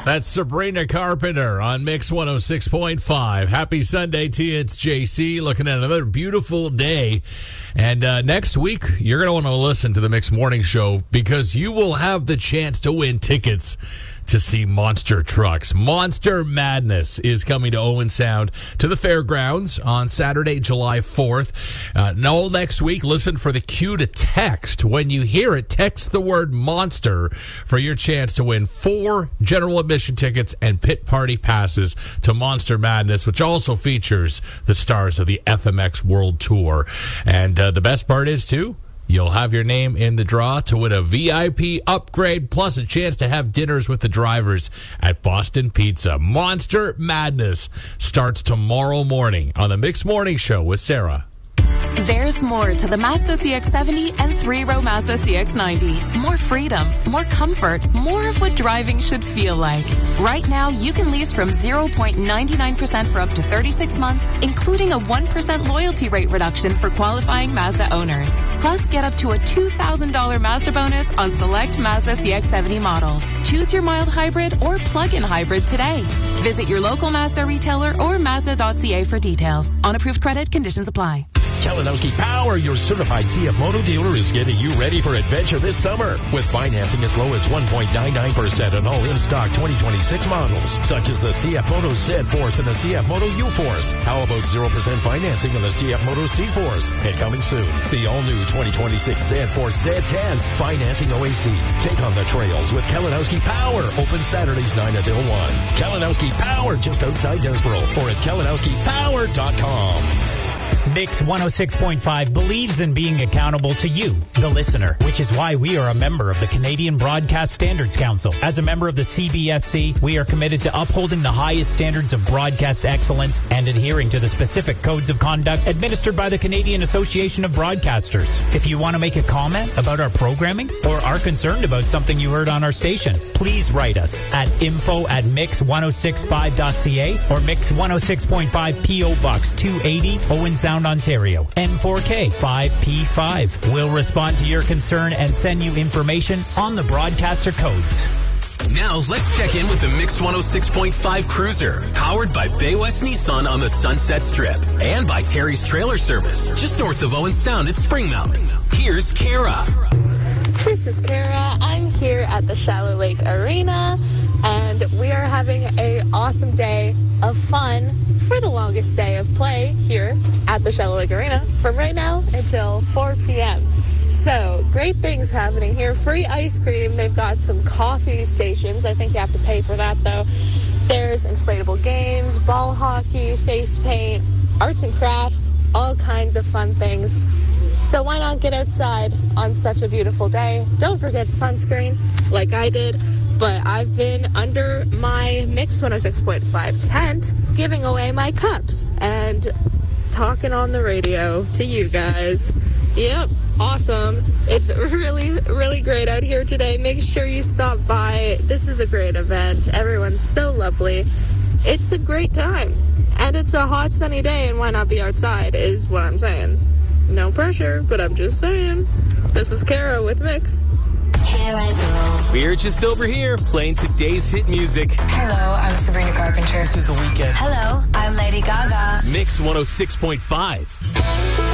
That's Sabrina Carpenter on Mix 106.5. Happy Sunday to you. It's JC looking at another beautiful day. And next week, you're going to want to listen to the Mix Morning Show because you will have the chance to win tickets to see monster trucks. Monster Madness is coming to Owen Sound to the fairgrounds on Saturday, July 4th. All next week, listen for the cue to text. When you hear it, text the word monster for your chance to win 4 general admission tickets and pit party passes to Monster Madness, which also features the stars of the FMX World Tour. And the best part is, too, you'll have your name in the draw to win a VIP upgrade, plus a chance to have dinners with the drivers at Boston Pizza. Monster Madness starts tomorrow morning on the Mix Morning Show with Sarah. There's more to the Mazda CX-70 and 3-row Mazda CX-90. More freedom, more comfort, more of what driving should feel like. Right now, you can lease from 0.99% for up to 36 months, including a 1% loyalty rate reduction for qualifying Mazda owners. Plus, get up to a $2,000 Mazda bonus on select Mazda CX-70 models. Choose your mild hybrid or plug-in hybrid today. Visit your local Mazda retailer or Mazda.ca for details. On approved credit, conditions apply. Kalinowski Power, your certified CF Moto dealer, is getting you ready for adventure this summer with financing as low as 1.99% on all in-stock 2026 models, such as the CF Moto Z-Force and the CF Moto U-Force. How about 0% financing on the CF Moto C-Force? And coming soon, the all-new 2026 Z-Force Z10, financing OAC. Take on the trails with Kalinowski Power. Open Saturdays 9 until 1. Kalinowski Power, just outside Desborough, or at kalinowskipower.com. Mix 106.5 believes in being accountable to you, the listener, which is why we are a member of the Canadian Broadcast Standards Council. As a member of the CBSC, we are committed to upholding the highest standards of broadcast excellence and adhering to the specific codes of conduct administered by the Canadian Association of Broadcasters. If you want to make a comment about our programming or are concerned about something you heard on our station, please write us at info@mix1065.ca or Mix 106.5 P.O. Box 280, Owen Sound, Ontario, N4K 5P5. We'll respond to your concern and send you information on the broadcaster codes. Now, let's check in with the Mix 106.5 Cruiser, powered by Bay West Nissan on the Sunset Strip and by Terry's Trailer Service, just north of Owen Sound at Springmount. Here's Kara. This is Kara. I'm here at the Shallow Lake Arena, and we are having an awesome day of fun for the longest day of play here at the Shallow Lake Arena from right now until 4 p.m. So, great things happening here. Free ice cream. They've got some coffee stations. I think you have to pay for that, though. There's inflatable games, ball hockey, face paint, arts and crafts, all kinds of fun things. So why not get outside on such a beautiful day? Don't forget sunscreen, like I did. But I've been under my Mix 106.5 tent giving away my cups and talking on the radio to you guys. Yep, awesome. It's really, really great out here today. Make sure you stop by. This is a great event. Everyone's so lovely. It's a great time. And it's a hot, sunny day, and why not be outside is what I'm saying. No pressure, but I'm just saying. This is Kara with Mix. Here I go. We're just over here playing today's hit music. Hello, I'm Sabrina Carpenter. This is The Weeknd. Hello, I'm Lady Gaga. Mix 106.5.